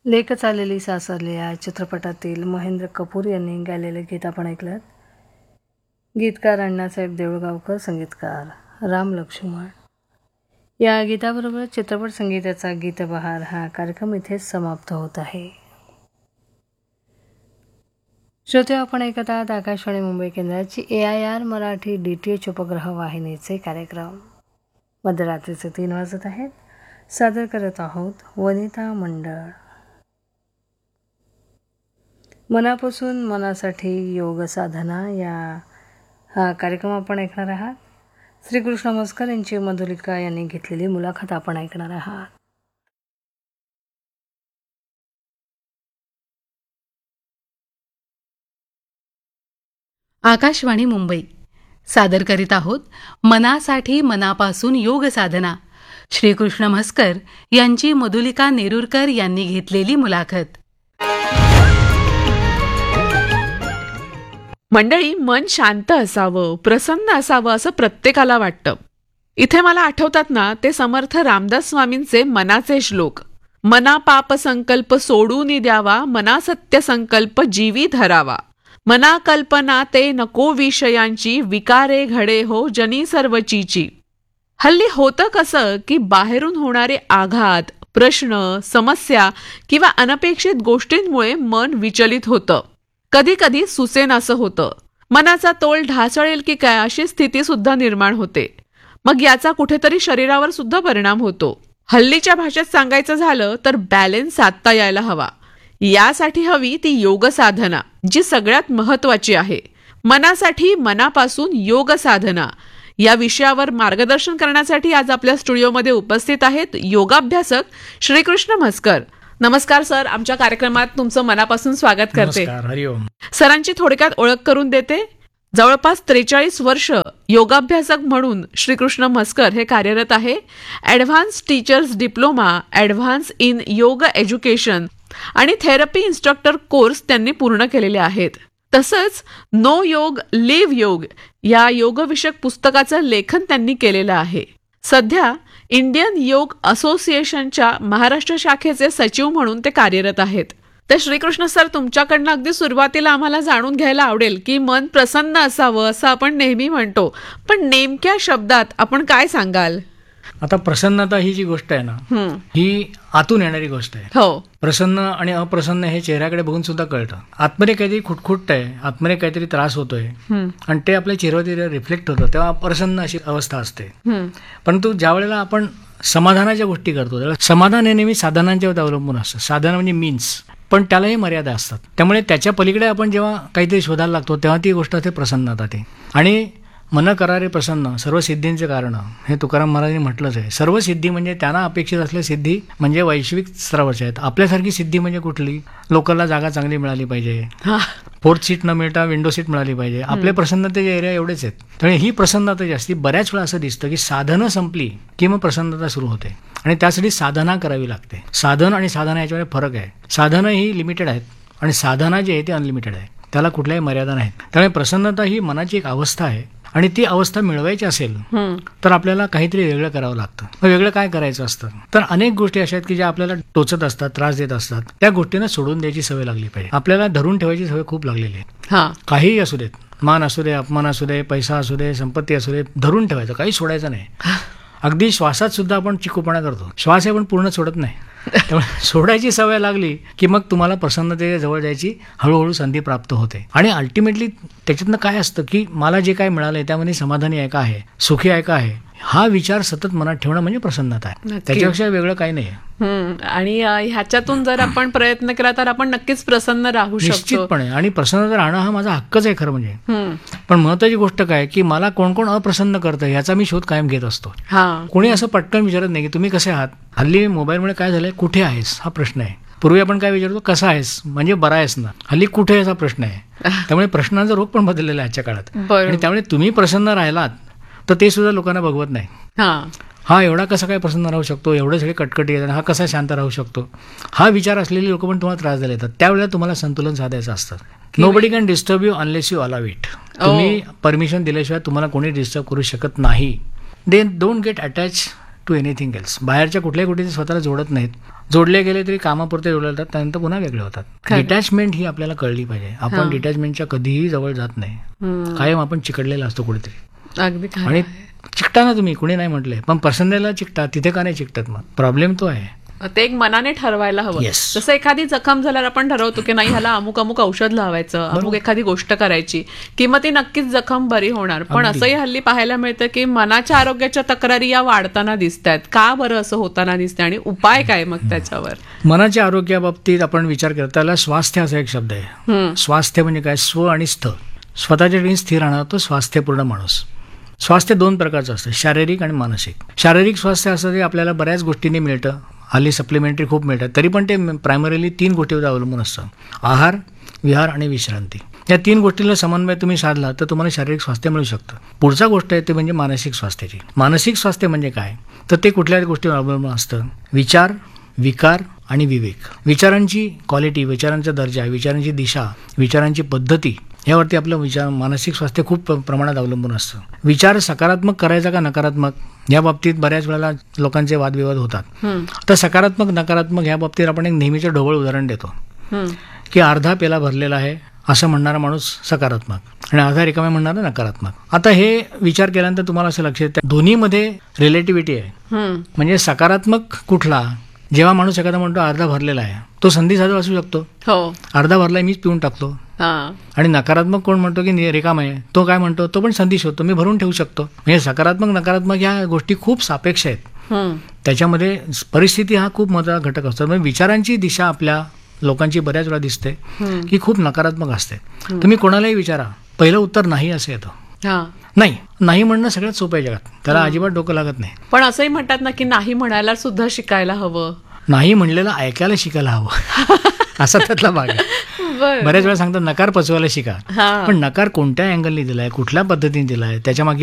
लेकच आलेली सासरली या चित्रपटातील महेंद्र कपूर यांनी गायलेले गीत आपण ऐकलं. गीतकार अण्णासाहेब देऊळगावकर, संगीतकार राम लक्ष्मण. या गीताबरोबर चित्रपट संगीताचा गीतबहार हा कार्यक्रम इथेच समाप्त होत आहे. श्रोते, आपण ऐकत आहात आकाशवाणी मुंबई केंद्राची AIR मराठी DTH उपग्रह वाहिनीचे कार्यक्रम. मध्यरात्रीचे 3 वाजत आहेत. सादर करत आहोत वनिता मंडळ. मनापासून मनासाठी योग साधना हा कार्यक्रम आपण ऐकणार आहात. श्रीकृष्ण म्हस्कर यांची मधुलिका यांनी घेतलेली मुलाखत आपण ऐकणार आहात. आकाशवाणी मुंबई सादर करीत आहोत मनासाठी मनापासून योग साधना. श्रीकृष्ण म्हस्कर यांची मधुलिका नेरुरकर यांनी घेतलेली मुलाखत. मंडळी, मन शांत असावं, प्रसन्न असावं असं प्रत्येकाला वाटतं. इथे मला आठवतात ना ते समर्थ रामदास स्वामींचे मनाचे श्लोक. मना पाप संकल्प सोडून द्यावा, मना सत्य संकल्प जीवी धरावा. मना कल्पना ते नको विषयांची, विकारे घडे हो जनी सर्वचीची. हल्ली होतं कसं की बाहेरून होणारे आघात, प्रश्न, समस्या किंवा अनपेक्षित गोष्टींमुळे मन विचलित होतं. कधी कधी सुसेनासं होतं. मनाचा तोल ढासळेल की काय अशी स्थिती सुद्धा निर्माण होते. मग याचा कुठेतरी शरीरावर सुद्धा परिणाम होतो. हल्लीच्या भाषेत सांगायचं झालं तर बॅलन्स साधता यायला हवा. यासाठी हवी ती योग साधना, जी सगळ्यात महत्वाची आहे. मनासाठी मनापासून योग साधना या विषयावर मार्गदर्शन करण्यासाठी आज आपल्या स्टुडिओमध्ये उपस्थित आहेत योगाभ्यासक श्रीकृष्ण म्हस्कर. नमस्कार सर, आमच्या कार्यक्रमात तुमचं मनापासून स्वागत करते. हरिओम. सरांची थोडक्यात ओळख करून देते. जवळपास 43 वर्ष योगाभ्यासक म्हणून श्रीकृष्ण म्हस्कर हे कार्यरत आहे. Advance teachers diploma, advance in योग एज्युकेशन आणि थेरपी इन्स्ट्रक्टर कोर्स त्यांनी पूर्ण केलेले आहेत. तसंच नो योग लिव्ह योग या योगविषयक पुस्तकाचं लेखन त्यांनी केलेलं आहे. सध्या इंडियन योग असोसिएशनच्या महाराष्ट्र शाखेचे सचिव म्हणून ते कार्यरत आहेत. तर श्रीकृष्ण सर, तुमच्याकडनं अगदी सुरुवातीला आम्हाला जाणून घ्यायला आवडेल की मन प्रसन्न असावं असं आपण नेहमी म्हणतो, पण नेमक्या शब्दात आपण काय सांगाल? आता प्रसन्नता ही जी गोष्ट आहे ना, ही आतून येणारी गोष्ट आहे. हो. प्रसन्न आणि अप्रसन्न हे चेहऱ्याकडे बघून सुद्धा कळतं. आतमध्ये काहीतरी खुटखुट आहे, आतमध्ये काहीतरी त्रास होतोय आणि ते आपल्या चेहऱ्यावर रिफ्लेक्ट होतं, तेव्हा अप्रसन्न अशी अवस्था असते. परंतु ज्या वेळेला आपण समाधानाच्या गोष्टी करतो त्यावेळेला समाधान हे नेहमी साधनांच्यावर अवलंबून असतं. साधन म्हणजे मीन्स, पण त्यालाही मर्यादा असतात. त्यामुळे त्याच्या पलीकडे आपण जेव्हा काहीतरी शोधायला लागतो तेव्हा ती गोष्ट असते प्रसन्नता. ते आणि मन करारे प्रसन्न सर्व सिद्धींचे कारण हे तुकाराम महाराजांनी म्हटलंच आहे. सर्व सिद्धी म्हणजे त्यांना अपेक्षित असलेल्या सिद्धी म्हणजे वैश्विक स्तरावरच्या आहेत. आपल्यासारखी सिद्धी म्हणजे कुठली? लोकलला जागा चांगली मिळाली पाहिजे, 4th सीट न मिळता विंडो सीट मिळाली पाहिजे. आपले प्रसन्नतेचे एरिया एवढेच आहेत. त्यामुळे ही प्रसन्नता जास्ती. बऱ्याच वेळा असं दिसतं की साधनं संपली की मग प्रसन्नता सुरू होते आणि त्यासाठी साधना करावी लागते. साधन आणि साधना याच्यामध्ये फरक आहे. साधनं ही लिमिटेड आहेत आणि साधना जी आहे ती अनलिमिटेड आहे, त्याला कुठल्याही मर्यादा नाहीत. त्यामुळे प्रसन्नता ही मनाची एक अवस्था आहे आणि ती अवस्था मिळवायची असेल तर आपल्याला काहीतरी वेगळं करावं लागतं. वेगळं काय करायचं असतं तर अनेक गोष्टी अशा आहेत की ज्या आपल्याला टोचत असतात, त्रास देत असतात. त्या गोष्टींना सोडून द्यायची सवय लागली पाहिजे. आपल्याला धरून ठेवायची सवय खूप लागलेली आहे. काहीही असू देत, मान असू दे, अपमान असू दे, पैसा असू दे, संपत्ती असू दे, धरून ठेवायचं, काही सोडायचं नाही. अगदी श्वासात सुद्धा आपण चिकूपणा करतो. श्वास हे पण पूर्ण सोडत नाही. त्यामुळे सोडायची सवय लागली की मग तुम्हाला प्रसन्नतेच्या जवळ जायची हळूहळू संधी प्राप्त होते. आणि अल्टिमेटली त्याच्यातनं काय असतं की मला जे काय मिळालंय त्यामध्ये समाधानी आहे का आहे, सुखी आहे का आहे, हा विचार सतत मनात ठेवणं म्हणजे प्रसन्नता आहे. त्याच्यापेक्षा वेगळं काही नाही. आणि ह्याच्यातून जर आपण प्रयत्न केला तर आपण नक्कीच प्रसन्न राहू शकतो निश्चितपणे. आणि प्रसन्न राहणं हा माझा हक्कच आहे खरं म्हणजे. पण महत्वाची गोष्ट काय की मला कोण कोण अप्रसन्न करतं याचा मी शोध कायम घेत असतो. कोणी असं पटकन विचारत नाही की तुम्ही कसे आहात. हल्ली मोबाईलमुळे काय झालंय, कुठे आहेस हा प्रश्न आहे. पूर्वी आपण काय विचारतो, कसा आहेस म्हणजे बरा आहेस ना. हल्ली कुठे आहेस हा प्रश्न आहे. त्यामुळे प्रश्नांचा रूप पण बदललेला आहे आजच्या काळात. आणि त्यामुळे तुम्ही प्रसन्न राहिलात तर ते सुद्धा लोकांना बघवत नाही. हा एवढा कसा काय प्रसन्न राहू शकतो, एवढे सगळे कटकटी येतात, हा कसा शांत राहू शकतो, हा विचार असलेले लोक पण तुम्हाला त्रास द्यायला येतात. त्यावेळेला तुम्हाला संतुलन साधायचं असतं. Nobody can disturb you unless you allow it. तुम्ही परमिशन दिल्याशिवाय तुम्हाला कोणी डिस्टर्ब करू शकत नाही. They don't get attach to anything else. बाहेरच्या कुठल्याही गोष्टी स्वतःला जोडत नाहीत. जोडले गेले तरी कामापुरते जोडले जातात, त्यानंतर पुन्हा वेगळे होतात. डिटॅचमेंट ही आपल्याला कळली पाहिजे. आपण डिटॅचमेंटच्या कधीही जवळ जात नाही. कायम आपण चिकटलेला असतो कुठेतरी. अगदी खरं. आणि चिकटा ना तुम्ही, कुणी नाही म्हटलंय, पण पर्सनलला चिकटा, तिथे का नाही चिकटत? मग प्रॉब्लेम तो आहे. ते एक मनाने ठरवायला हवं. Yes. जसं एखादी जखम झाल्यावर आपण ठरवतो की नाही ह्याला अमुक अमुक औषध लावायचं, अमुक एखादी गोष्ट करायची, की मग ती नक्कीच जखम बरी होणार. पण असंही हल्ली पाहायला मिळतं की मनाच्या आरोग्याच्या तक्रारी या वाढताना दिसत आहेत. का बरं असं होताना दिसतंय आणि उपाय काय मग त्याच्यावर? मनाच्या आरोग्याबाबतीत आपण विचार करता, त्याला स्वास्थ्य असा एक शब्द आहे. स्वास्थ्य म्हणजे काय? स्व आणि स्थ. स्वतःच्या ठिकाणी स्थिर राहणार तो स्वास्थ्यपूर्ण माणूस. स्वास्थ्य दोन प्रकारचं असतं, शारीरिक आणि मानसिक. शारीरिक स्वास्थ्य असं ते आपल्याला बऱ्याच गोष्टींनी मिळतं. हल्ली सप्लिमेंटरी खूप मिळतात, तरी पण ते प्रायमरीली 3 गोष्टीवर अवलंबून असतं: आहार, विहार आणि विश्रांती. या 3 गोष्टींना समन्वय तुम्ही साधला तर तुम्हाला शारीरिक स्वास्थ्य मिळू शकतं. पुढचा गोष्ट आहे ते म्हणजे मानसिक स्वास्थ्याची. मानसिक स्वास्थ्य म्हणजे काय? तर ते कुठल्याही गोष्टीवर अवलंबून असतं: विचार, विकार आणि विवेक. विचारांची क्वालिटी, विचारांचा दर्जा, विचारांची दिशा, विचारांची पद्धती यावरती आपलं मानसिक स्वास्थ्य खूप प्रमाणात अवलंबून असतं. विचार सकारात्मक करायचा का नकारात्मक, या बाबतीत बऱ्याच वेळेला लोकांचे वादविवाद होतात. तर सकारात्मक नकारात्मक या बाबतीत आपण एक नेहमीचं ढोबळ उदाहरण देतो की अर्धा पेला भरलेला आहे असं म्हणणारा माणूस सकारात्मक आणि अर्धा रिकामे म्हणणारा नकारात्मक. आता हे विचार केल्यानंतर तुम्हाला असं लक्षात येतं दोन्हीमध्ये रिलेटिव्हिटी आहे. म्हणजे सकारात्मक कुठला? जेव्हा माणूस एखादा म्हणतो अर्धा भरलेला आहे, तो संधी साधू असू शकतो. हो, अर्धा भरलाय मीच पिऊन टाकतो. आणि नकारात्मक कोण म्हणतो की रिकाम आहे, तो काय म्हणतो? तो पण संधी शोधतो, मी भरून ठेवू शकतो. म्हणजे सकारात्मक नकारात्मक या गोष्टी खूप सापेक्ष आहेत. त्याच्यामध्ये परिस्थिती हा खूप महत्त्वाचा घटक असतो. म्हणजे विचारांची दिशा आपल्या लोकांची बऱ्याच वेळा दिसते की खूप नकारात्मक असते. तुम्ही कोणालाही विचारा, पहिलं उत्तर नाही असं येतं. नाही म्हणणं सगळ्यात सोपं आहे जगात, त्याला अजिबात डोकं लागत नाही. पण असंही म्हणतात ना की नाही म्हणायला सुद्धा शिकायला हवं. नाही म्हणलेलं ऐकायला शिकायला हवं असा त्यातला भाग आहे. बऱ्याच वेळा सांगतात नकार पचवायला शिका, पण नकार कोणत्या अँगलने दिलाय, कुठल्या पद्धतीने दिलाय, त्याच्या मागे